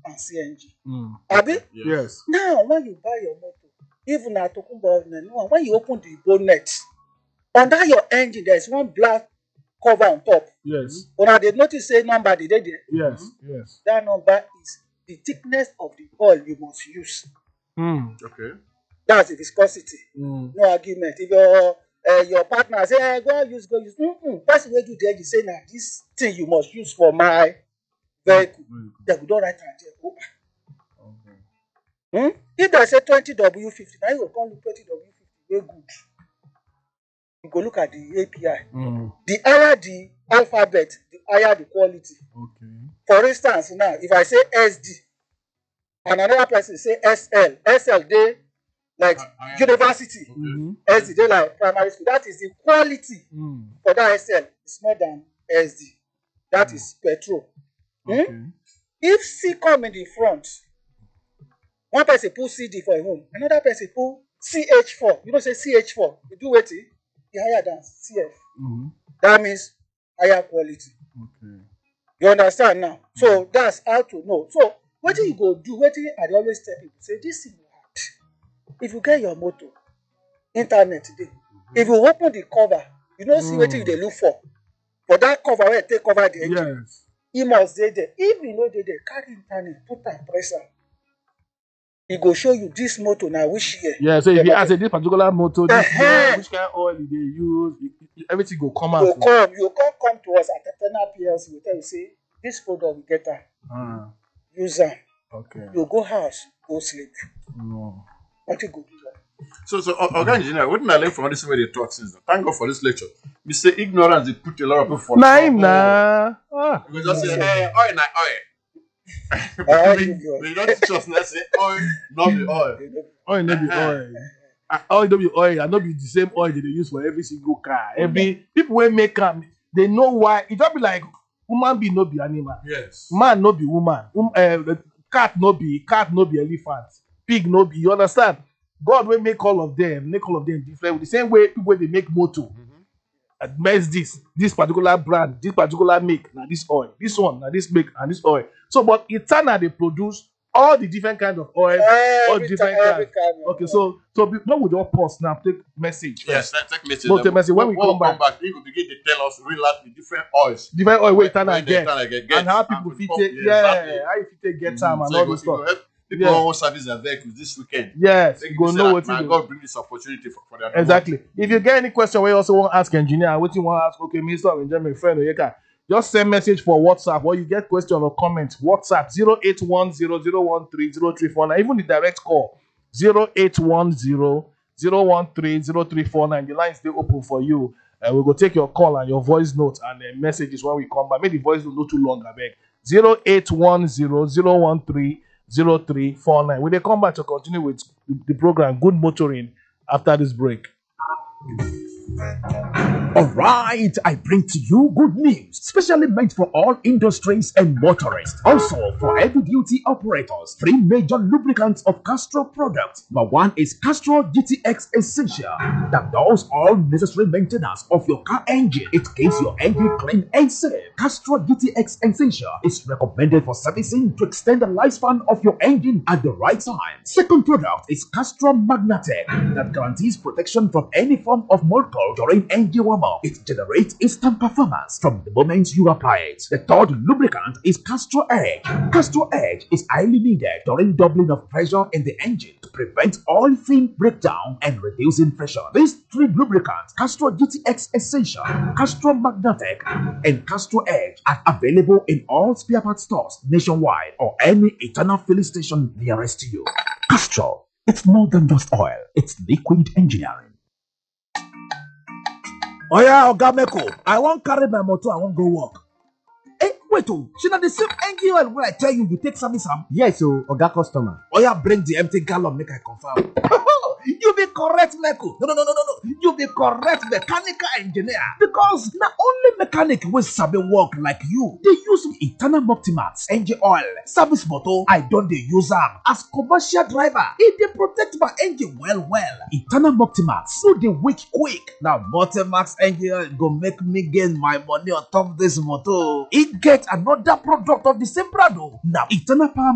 and CNG. Abi? Yes. Now, when you buy your motor, even at Tokumbo, when you open the bonnet, under your engine, there's one black cover on top. Yes. When they notice say number, they there. Yes. Yes. That number is the thickness of the oil you must use. Okay. That's the viscosity. No argument. If your partner say, hey, go use. That's the way you there. You say, now this thing you must use for my vehicle. They will don't write and okay. If they say 20W50, now you will call it 20W50. Very good. You go look at the API. The higher the alphabet, the higher the quality. Okay. For instance, now if I say SD and another person say SL they like university, SD they like primary school. That is the quality for that SL is more than SD. That is petrol. Okay. If C come in the front, one person put CD for him, another person put CH4. You know say CH4. You do what? Higher than CF. That means higher quality. Okay. You understand now? So that's how to know. So what you go do? What I always tell people, say this thing hard. If you get your motor, internet today, if you open the cover, you don't see what you they look for. For that cover, where take cover the engine, Yes. it must stay there. If you know they carry internet, put and press am. It go show you this motor now which year. Yeah, so if you ask this particular motor, this year, which kind of oil they use, everything go come out. You come to us at Eternal PLC. We tell you say this product we get am. Use am. Okay. You go house, go sleep. No. What you go do that? So Oga Engineer, what did I learn from all this way they talk since? Thank God for this lecture. We say ignorance, they put a lot of people for Nah. We just say, hey, oil, not oil. We don't teach us, let's say, oil, not the oil. Oil no be oil. Oil no be oil. And not be the same oil that they use for every single car. Every people when make them, they know why. It don't be like woman be no be animal. Yes. Man no be woman. Cat no be elephant. Pig no be. You understand? God will make all of them different. The same way people they make motor. Admires this particular brand, this particular make, now this oil, this one, now this make, and this oil. So, but Eternal they produce all the different kinds of oil, all different kinds. Okay, so when we just pause now, take message. Yes, take message. No, take message. When we come back, we will begin to tell us real life the different oils. Different oil where Eternal get, get, and how people fit take, how you fit take get time and so all this stuff. People want to service their vehicles this weekend. Yes, you go know what you do. God bring this opportunity for their exactly. If you get any question where you also want to ask engineer, what you want to ask, okay, Mr. Engineer, my friend, Oyeka, just send message for WhatsApp or you get question or comment. WhatsApp 0810-013-0349. Even the direct call 0810-013-0349. The lines stay open for you. We will take your call and your voice note and messages when we come back. Make the voice note not too long, I beg. 0810-013-0349. When they come back to continue with the program, Good Motoring, after this break. All right, I bring to you good news, specially meant for all industries and motorists. Also for heavy-duty operators, 3 major lubricants of Castrol products. Number 1 is Castrol GTX Essential that does all necessary maintenance of your car engine. It keeps your engine clean and safe. Castrol GTX Essential is recommended for servicing to extend the lifespan of your engine at the right time. Second product is Castrol Magnatec that guarantees protection from any form of molecule during engine warm-up. It generates instant performance from the moment you apply it. The third lubricant is Castrol Edge. Castrol Edge is highly needed during doubling of pressure in the engine to prevent oil film breakdown and reduce infection. These 3 lubricants, Castrol GTX Essential, Castrol Magnatec, and Castrol Edge, are available in all spare parts stores nationwide or any Eternal filling station nearest to you. Castrol, it's more than just oil, it's liquid engineering. Oya Oga Meko, I wan carry my motor, I wan go work. Wait oh, she na the same engine oil wey I tell you take service am? Yes o, Oga customer. Oya bring the empty gallon make I confirm. You be correct Meko. No. You be correct mechanical engineer. Because na only mechanic wey sabi work like you dey use Eternal Optimax engine oil service motor. I don dey use am as commercial driver. E dey protect my engine well. Eternal Optimax no dey weak quick. Na Optimax engine oil go make me gain my money on top this motor. E get another product of the same brand o. Na Eternal Power